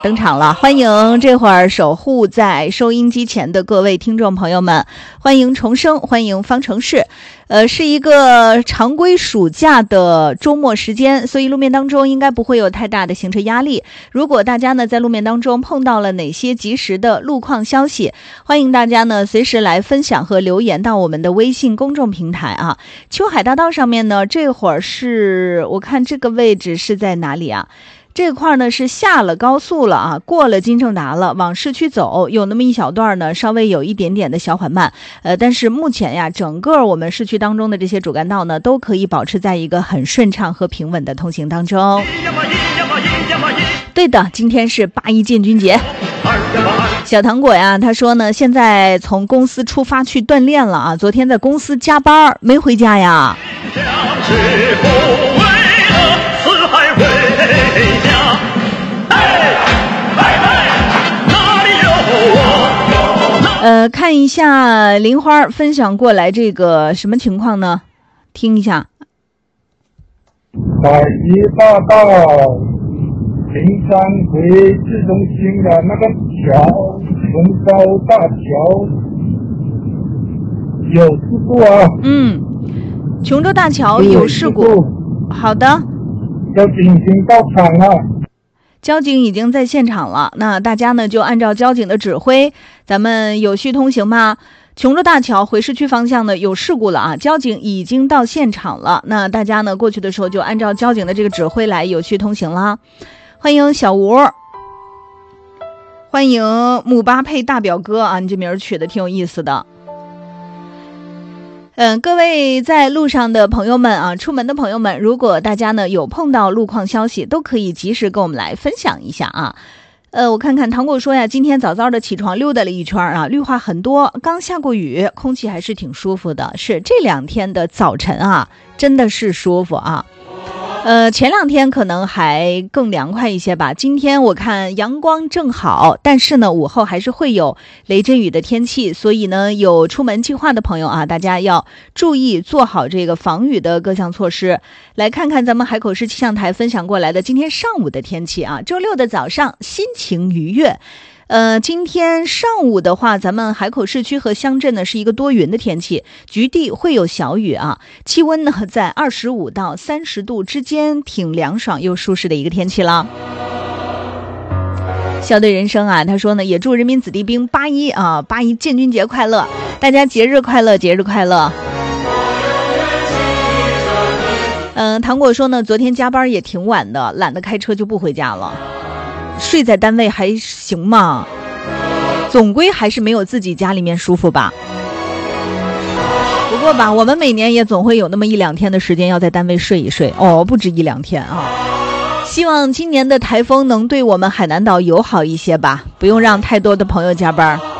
登场了，欢迎这会儿守护在收音机前的各位听众朋友们，欢迎重生，欢迎方程式。是一个常规暑假的周末时间，所以路面当中应该不会有太大的行车压力。如果大家呢在路面当中碰到了哪些及时的路况消息，欢迎大家呢随时来分享和留言到我们的微信公众平台啊。秋海大道上面呢，这会儿是我看这个位置是在哪里啊？这块呢是下了高速了啊，过了金正达了，往市区走，有那么一小段呢，稍微有一点点的小缓慢。但是目前呀，整个我们市区当中的这些主干道呢，都可以保持在一个很顺畅和平稳的通行当中。对的，今天是8·1建军节。小糖果呀，他说呢，现在从公司出发去锻炼了啊，昨天在公司加班没回家呀。看一下林花分享过来这个什么情况呢？听一下。 北宜大道平山回市中心的那个桥，崇州大桥有事故啊。 琼州大桥有事故。好的。 交警已经到场了。 交警已经在现场了，那大家呢就按照交警的指挥，咱们有序通行吧。琼州大桥回市区方向呢有事故了啊，交警已经到现场了，那大家呢过去的时候就按照交警的这个指挥来有序通行啦。欢迎小吴，欢迎姆巴佩大表哥啊，你这名取得挺有意思的。各位在路上的朋友们啊，出门的朋友们，如果大家呢有碰到路况消息，都可以及时跟我们来分享一下啊。我看看糖果说呀，今天早早的起床溜达了一圈啊，绿化很多，刚下过雨，空气还是挺舒服的。是这2天的早晨啊，真的是舒服啊。前2天可能还更凉快一些吧。今天我看阳光正好，但是呢午后还是会有雷阵雨的天气，所以呢有出门计划的朋友啊，大家要注意做好这个防雨的各项措施。来看看咱们海口市气象台分享过来的今天上午的天气啊，周六的早上心情愉悦。今天上午的话，咱们海口市区和乡镇呢是一个多云的天气，局地会有小雨啊。气温呢在25到30度之间，挺凉爽又舒适的一个天气了。笑对人生啊，他说呢，也祝人民子弟兵8·1啊，8·1建军节快乐，大家节日快乐，节日快乐。糖果说呢，昨天加班也挺晚的，懒得开车就不回家了。睡在单位还行吗？总归还是没有自己家里面舒服吧。不过吧，我们每年也总会有那么1-2天的时间要在单位睡一睡哦，不止1-2天啊。希望今年的台风能对我们海南岛友好一些吧，不用让太多的朋友加班。